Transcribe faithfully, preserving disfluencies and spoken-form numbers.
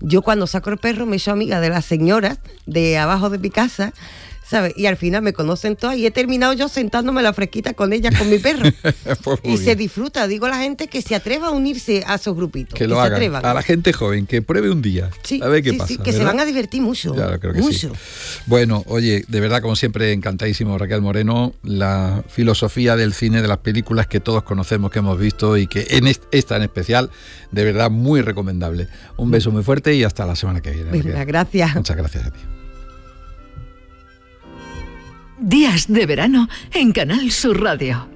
Yo cuando saco el perro me he hecho amiga de las señoras de abajo de mi casa, ¿sabes? Y al final me conocen todas y he terminado yo sentándome a la fresquita con ellas, con mi perro. Pues y se disfruta. Digo a la gente que se atreva a unirse a esos grupitos. Que lo que hagan. se atrevan. A la gente joven, que pruebe un día. Sí, a ver qué sí, pasa. sí, que ¿verdad? se van a divertir mucho. Claro, creo que mucho. sí. Bueno, oye, de verdad, como siempre, encantadísimo, Raquel Moreno. La filosofía del cine, de las películas que todos conocemos, que hemos visto y que en esta en especial, de verdad, muy recomendable. Un beso muy fuerte y hasta la semana que viene. Venga, gracias. Muchas gracias a ti. Días de verano en Canal Sur Radio.